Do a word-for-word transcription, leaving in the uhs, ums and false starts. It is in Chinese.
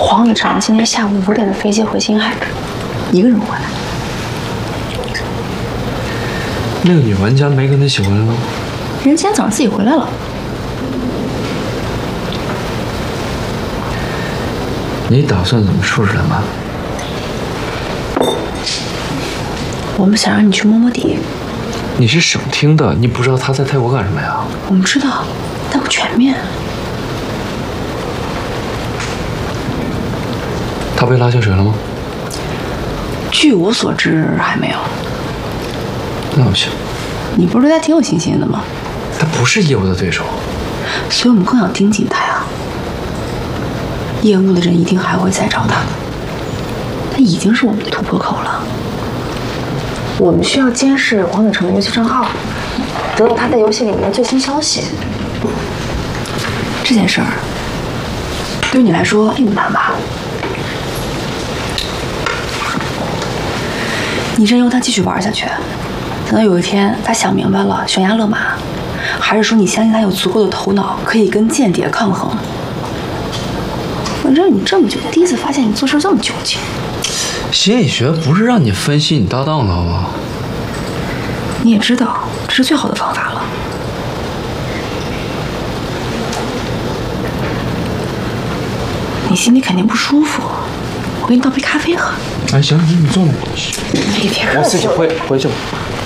黄以诚今天下午五点的飞机回青海，一个人回来。 那个女玩家没跟他一起回来吗？ 人今天早上自己回来了。 你打算怎么处置他妈？ 我们想让你去摸摸底。 你是省厅的，你不知道他在泰国干什么呀？ 我们知道，但不全面。 他被拉下水了吗？ 据我所知，还没有。 那不行。 你不是对他挺有信心的吗？ 他不是业务的对手， 所以我们更要盯紧他呀。业务的人一定还会再找他的，他已经是我们的突破口了。我们需要监视黄子成的游戏账号，得到他在游戏里面的最新消息。这件事儿对于你来说并不难吧？你任由他继续玩下去，等到有一天他想明白了悬崖勒马，还是说你相信他有足够的头脑可以跟间谍抗衡？我认识你这么久，第一次发现你做事这么纠结。 心理学不是让你分析你搭档的好吗？ 你也知道这是最好的方法了。你心里肯定不舒服，我给你倒杯咖啡喝。 哎，行行，你坐那。 哎，别客气， 我自己回回去吧。